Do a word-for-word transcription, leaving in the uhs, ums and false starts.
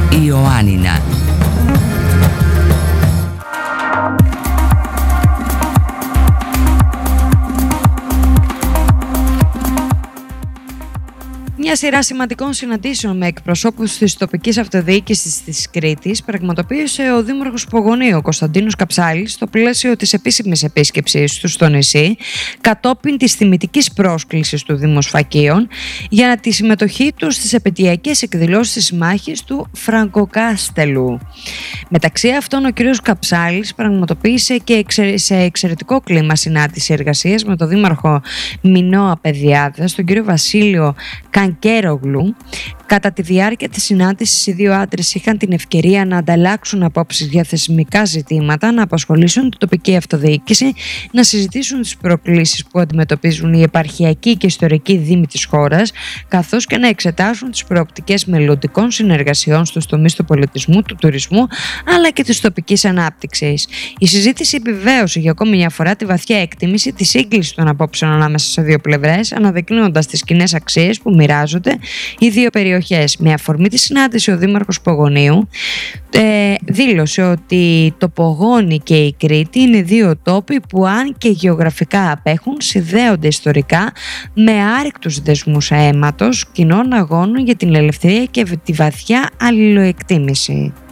Ιωάννινα. Μια σειρά σημαντικών συναντήσεων με εκπροσώπους της τοπικής αυτοδιοίκησης της Κρήτης πραγματοποίησε ο Δήμαρχος Πογονίου Κωνσταντίνος Καψάλης στο πλαίσιο της επίσημης επίσκεψης του στο νησί, κατόπιν της τιμητικής πρόσκλησης του Δήμου Σφακίων για τη συμμετοχή του στις επαιτειακές εκδηλώσεις της μάχης του Φραγκοκάστελου. Μεταξύ αυτών, ο κ. Καψάλης πραγματοποίησε και σε εξαιρετικό κλίμα συνάντηση εργασίας με τον Δήμαρχο Μινώα Παιδιάδας, τον κ. Βασίλειο Κανκέρογλου. Κατά τη διάρκεια της συνάντησης, οι δύο άντρες είχαν την ευκαιρία να ανταλλάξουν απόψεις για θεσμικά ζητήματα, να απασχολήσουν την τοπική αυτοδιοίκηση, να συζητήσουν τις προκλήσεις που αντιμετωπίζουν οι επαρχιακοί και ιστορικοί δήμοι της χώρας, καθώς και να εξετάσουν τις προοπτικές μελλοντικών συνεργασιών στους τομείς του πολιτισμού, του τουρισμού αλλά και της τοπικής ανάπτυξης. Η συζήτηση επιβεβαίωσε για ακόμη μια φορά τη βαθιά εκτίμηση τη σύγκληση των απόψεων ανάμεσα σε δύο πλευρές, αναδεικνύοντας τις κοινές αξίες που μοιράζονται οι δύο περιοχές. Με αφορμή τη συνάντηση, ο Δήμαρχος Πογονίου ε, δήλωσε ότι το Πογόνι και η Κρήτη είναι δύο τόποι που, αν και γεωγραφικά απέχουν, συνδέονται ιστορικά με άρρηκτους δεσμούς αίματος, κοινών αγώνων για την ελευθερία και τη βαθιά αλληλοεκτίμηση.